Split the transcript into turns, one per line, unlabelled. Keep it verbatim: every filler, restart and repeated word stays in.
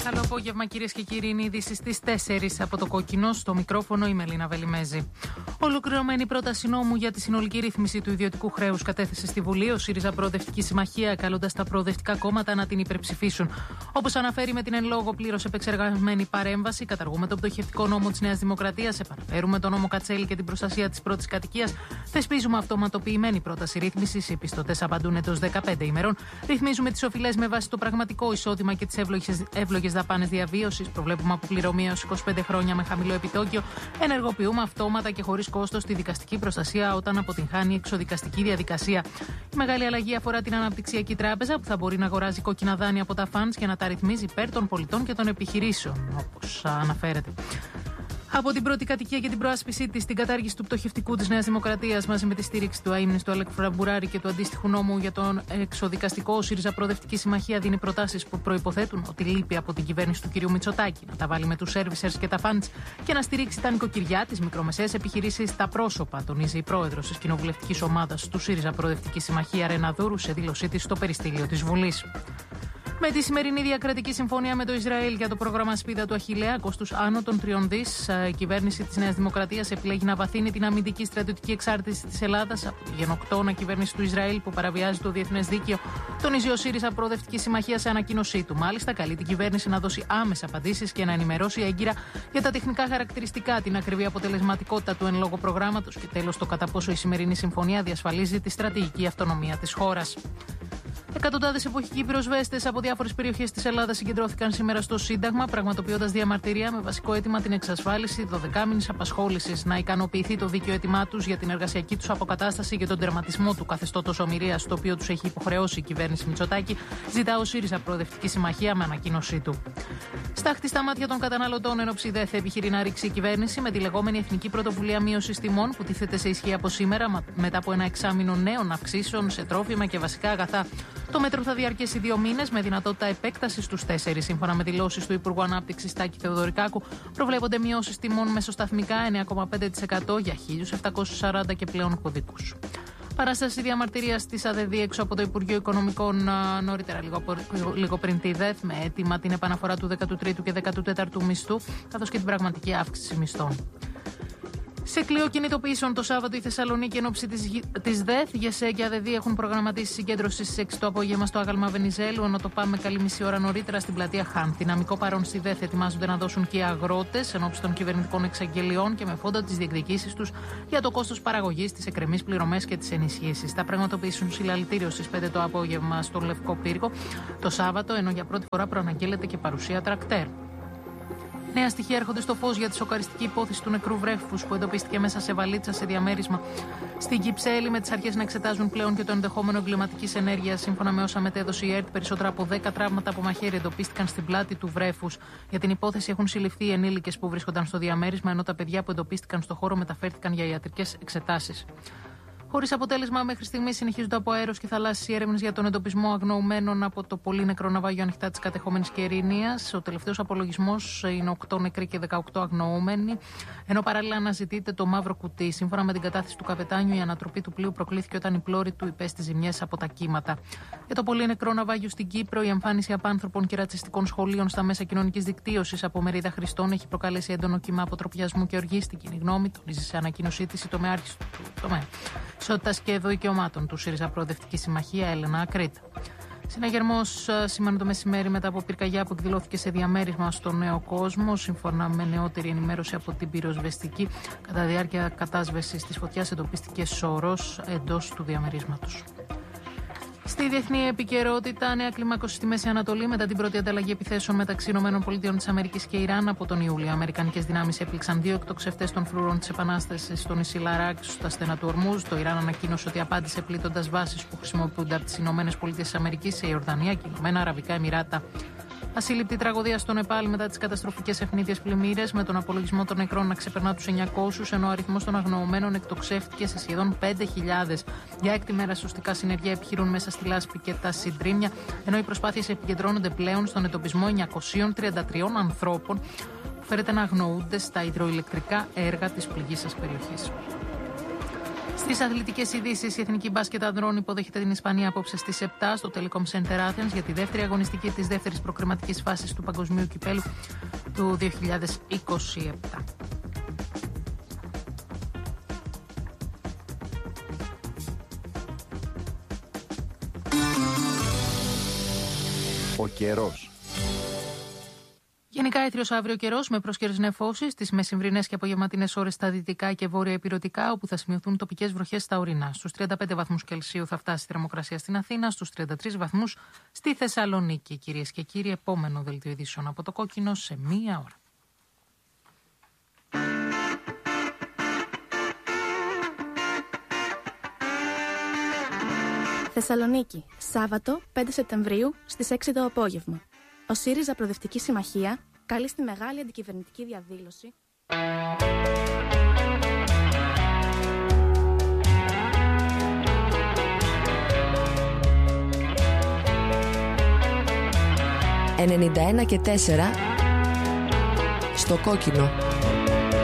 Καλό απόγευμα, κυρίες και κύριοι. Είναι ειδήσεις στις τέσσερις από το κόκκινο. Στο μικρόφωνο η Μελίνα Βελιμέζη. Ολοκληρωμένη πρόταση νόμου για τη συνολική ρύθμιση του ιδιωτικού χρέους κατέθεσε στη Βουλή ο ΣΥΡΙΖΑ Προοδευτική Συμμαχία, καλώντας τα προοδευτικά κόμματα να την υπερψηφίσουν. Όπως αναφέρει με την εν λόγω πλήρως επεξεργασμένη παρέμβαση, καταργούμε τον πτωχευτικό νόμο της Νέας Δημοκρατίας, επαναφέρουμε τον νόμο Κατσέλη και την προστασία της πρώτης κατοικίας, θεσπίζουμε αυτοματοποιημένη πρόταση ρύθμισης. Οι πιστωτές απαντούν εντός δεκαπέντε ημερών. Ρυθμίζουμε τις οφειλές με βάση το πραγματικό εισόδημα και τις εύλογες δαπάνες διαβίωσης. Προβλέπουμε αποπληρωμή έως είκοσι πέντε χρόνια με χαμηλό επιτόκιο. Ενεργοποιούμε αυτόματα και χωρίς κόστος τη δικαστική προστασία όταν αποτυγχάνει η εξοδικαστική διαδικασία. Η μεγάλη αλλαγή αφορά την Αναπτυξιακή Τράπεζα, που θα μπορεί να αγοράζει κόκκινα δάνεια από τα funds και να τα ρυθμίζει υπέρ των πολιτών και των επιχειρήσεων, όπως αναφέρεται. Από την πρώτη κατοικία και την προάσπιση της στην κατάργηση του πτωχευτικού της Νέας Δημοκρατίας, μαζί με τη στήριξη του αείμνηστου Αλέκου Φραμπουράρη και του αντίστοιχου νόμου για τον εξοδικαστικό, ο ΣΥΡΙΖΑ Προοδευτική Συμμαχία δίνει προτάσεις που προϋποθέτουν ότι λείπει από την κυβέρνηση του κ. Μητσοτάκη να τα βάλει με τους servicers και τα funds και να στηρίξει τα νοικοκυριά, τις μικρομεσαίες επιχειρήσεις, τα πρόσωπα, τονίζει η πρόεδρος της κοινοβουλευτικής ομάδας του ΣΥΡΙΖΑ Προοδευτική Συμμαχία, Ρένα Δούρου, σε δήλωσή της στο περιστήλιο της Βουλής. Με τη σημερινή διακρατική συμφωνία με το Ισραήλ για το πρόγραμμα Σπίδα του Αχιλλέα, κόστους άνω των τριών δισεκατομμυρίων, η κυβέρνηση της Νέας Δημοκρατίας επιλέγει να βαθύνει την αμυντική στρατιωτική εξάρτηση της Ελλάδας από τη γενοκτώνα κυβέρνηση του Ισραήλ που παραβιάζει το διεθνές δίκαιο, τονίζει ο ΣΥΡΙΖΑ Προοδευτική Συμμαχία σε ανακοίνωσή του. Μάλιστα, καλεί την κυβέρνηση να δώσει άμεσα απαντήσεις και να ενημερώσει έγκυρα για τα τεχνικά χαρακτηριστικά, την ακριβή αποτελεσματικότητα του εν λόγω προγράμματος και τέλος το κατά πόσο η σημερινή συμφωνία διασφαλίζει τη στρατηγική αυτονομία της χώρας. Εκατοντάδες εποχικοί πυροσβέστες από διάφορες περιοχές της Ελλάδας συγκεντρώθηκαν σήμερα στο Σύνταγμα, πραγματοποιώντας διαμαρτυρία με βασικό αίτημα την εξασφάλιση δωδεκάμηνης απασχόλησης, να ικανοποιηθεί το δίκαιο αίτημά τους για την εργασιακή τους αποκατάσταση και τον τερματισμό του καθεστώτος ομηρίας, το οποίο τους έχει υποχρεώσει η κυβέρνηση Μητσοτάκη, ζητά ο ΣΥΡΙΖΑ Προοδευτική Συμμαχία με ανακοίνωσή του. Στάχτη στα μάτια των καταναλωτών εν ώψη ΔΕΘ επιχειρεί να ρίξει η κυβέρνηση με τη λεγόμενη Εθνική Πρωτοβουλία Μείωσης Τιμών που τίθεται σε ισχύ από σήμερα μετά από ένα εξάμηνο νέων αυξήσεων σε τρόφιμα και βασικά αγαθά. Το μέτρο θα διαρκέσει δύο μήνες με δυνατότητα επέκταση στους τέσσερις. Σύμφωνα με δηλώσεις του Υπουργού Ανάπτυξης Τάκη Θεοδωρικάκου, προβλέπονται μειώσεις τιμών μεσοσταθμικά εννέα κόμμα πέντε τοις εκατό για χίλια επτακόσιους σαράντα και πλέον κωδικούς. Παράσταση διαμαρτυρίας της ΑΔΔ έξω από το Υπουργείο Οικονομικών νωρίτερα, λίγο, λίγο πριν τη ΔΕΘ, με αίτημα την επαναφορά του δέκατου τρίτου και δέκατου τέταρτου μισθού, καθώς και την πραγματική αύξηση μισθών. Σε κλειό κινητοποιήσεων το Σάββατο η Θεσσαλονίκη εν ώψη της ΔΕΘ, ΓΕΣΕ και ΑΔΔ έχουν προγραμματίσει συγκέντρωση στις έξι το απόγευμα στο άγαλμα Βενιζέλου, ενώ το πάμε καλή μισή ώρα νωρίτερα στην πλατεία Χάν. Δυναμικό παρόν στη ΔΕΘ ετοιμάζονται να δώσουν και οι αγρότες εν ώψη των κυβερνητικών εξαγγελιών και με φόντα τις διεκδικήσεις τους για το κόστος παραγωγής, τις εκκρεμείς πληρωμές και τις ενισχύσεις. Θα πραγματοποιήσουν συλλαλητήριο στις πέντε το απόγευμα στο Λευκό Πύργο το Σάββατο, ενώ για πρώτη φορά προαναγγέλλεται και παρουσία τρακτέρ. Νέα στοιχεία έρχονται στο φως για τη σοκαριστική υπόθεση του νεκρού βρέφους που εντοπίστηκε μέσα σε βαλίτσα σε διαμέρισμα στην Κυψέλη, με τις αρχές να εξετάζουν πλέον και το ενδεχόμενο εγκληματικής ενέργειας. Σύμφωνα με όσα μετέδωσε η ΕΡΤ, περισσότερα από δέκα τραύματα από μαχαίρι εντοπίστηκαν στην πλάτη του βρέφους. Για την υπόθεση έχουν συλληφθεί οι ενήλικες που βρίσκονταν στο διαμέρισμα, ενώ τα παιδιά που εντοπίστηκαν στο χώρο μεταφέρθηκαν για ιατρικές εξετάσεις. Χωρίς αποτέλεσμα, μέχρι στιγμής συνεχίζονται από αέρος και θαλάσσιες έρευνες για τον εντοπισμό αγνοωμένων από το πολύ νεκρό ναυάγιο ανοιχτά της κατεχόμενης Κερίνιας. Ο τελευταίος απολογισμός είναι οκτώ νεκροί και δεκαοκτώ αγνοούμενοι, ενώ παράλληλα αναζητείται το μαύρο κουτί. Σύμφωνα με την κατάθεση του καπετάνιου, η ανατροπή του πλοίου προκλήθηκε όταν η πλώρη του υπέστη ζημιές από τα κύματα. Για το πολύ νεκρό ναυάγιο στην Κύπρο, η εμφάνιση απάνθρωπων και ρατσιστικών σχολείων στα μέσα κοινωνικής δικτύωσης από μερίδα χρηστών έχει προκαλέσει έντονο κύμα αποτροπιασμού και οργή στην κοινή γνώμη, τονίζει σε ανακοίνωσή της η τομεάρχης του τομέα Ισότητας και Δικαιωμάτων του ΣΥΡΙΖΑ Προοδευτική Συμμαχία, Έλενα Ακρίτα. Συναγερμός σήμερα το μεσημέρι μετά από πυρκαγιά που εκδηλώθηκε σε διαμέρισμα στο Νέο Κόσμο. Σύμφωνα με νεότερη ενημέρωση από την πυροσβεστική, κατά διάρκεια κατάσβεσης της φωτιάς εντοπίστηκε σωρός εντός του διαμερίσματος. Στη διεθνή επικαιρότητα, νέα κλιμάκωση στη Μέση Ανατολή μετά την πρώτη ανταλλαγή επιθέσεων μεταξύ ΗΠΑ και Ιράν από τον Ιούλιο. Αμερικανικές δυνάμεις έπληξαν δύο εκτοξευτές των φρουρών της Επανάστασης στο νησί Λαράκ, στα στενά του Ορμούζ. Το Ιράν ανακοίνωσε ότι απάντησε πλήττοντας βάσεις που χρησιμοποιούνται από τις ΗΠΑ σε Ιορδανία και Ηνωμένα Αραβικά Εμιράτα. Ασύλληπτη τραγωδία στο Νεπάλ μετά τις καταστροφικές ευνίδιες πλημμύρες, με τον απολογισμό των νεκρών να ξεπερνά τους εννιακόσιους, ενώ ο αριθμός των αγνοωμένων εκτοξεύτηκε σε σχεδόν πέντε χιλιάδες. Για έκτη μέρα σωστικά συνεργεία επιχειρούν μέσα στη λάσπη και τα συντρίμμια, ενώ οι προσπάθειες επικεντρώνονται πλέον στον εντοπισμό εννιακοσίων τριάντα τριών ανθρώπων που φέρεται να αγνοούνται στα υδροηλεκτρικά έργα της πληγήσας περιοχής. Στις αθλητικές ειδήσεις, η Εθνική Μπάσκετ Ανδρών υποδέχεται την Ισπανία απόψε στις επτά στο Telecom Center Athens για τη δεύτερη αγωνιστική της δεύτερης προκριματικής φάσης του Παγκοσμίου Κυπέλου του δύο χιλιάδες είκοσι επτά.
Ο καιρός.
Γενικά έθριος αύριο καιρός με πρόσκαιρες νεφώσεις στις μεσημβρινές και απογευματινές ώρες στα δυτικά και βόρεια ηπειρωτικά, όπου θα σημειωθούν τοπικές βροχές στα ορεινά. Στους τριάντα πέντε βαθμούς Κελσίου θα φτάσει η θερμοκρασία στην Αθήνα, στους τριάντα τρεις βαθμούς στη Θεσσαλονίκη. Κυρίες και κύριοι, επόμενο δελτίο ειδήσεων από το Κόκκινο σε μία ώρα.
Θεσσαλονίκη, Σάββατο πέντε Σεπτεμβρίου στις έξι το απόγευμα. Ο ΣΥΡΙΖΑ Προοδευτική Συμμαχία καλεί στη μεγάλη αντικυβερνητική διαδήλωση.
ενενήντα ένα και τέσσερα στο Κόκκινο.